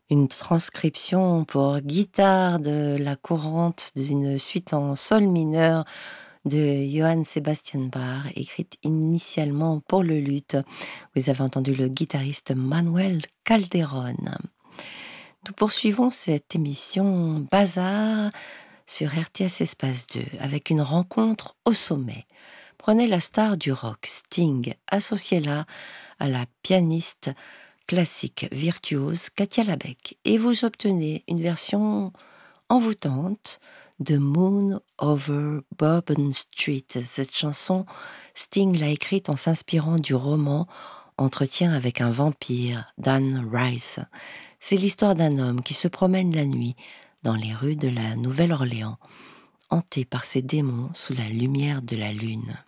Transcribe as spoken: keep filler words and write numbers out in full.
Une transcription pour guitare de la courante d'une suite en sol mineur de Johann Sebastian Bach, écrite initialement pour le luth. Vous avez entendu le guitariste Manuel Calderón. Nous poursuivons cette émission Bazar sur R T S Espace deux avec une rencontre au sommet. Prenez la star du rock, Sting, associez-la à la pianiste classique virtuose Katia Labec et vous obtenez une version envoûtante de Moon Over Bourbon Street. Cette chanson, Sting l'a écrite en s'inspirant du roman Entretien avec un vampire d'Anne Rice. C'est l'histoire d'un homme qui se promène la nuit dans les rues de la Nouvelle-Orléans, hanté par ses démons sous la lumière de la lune.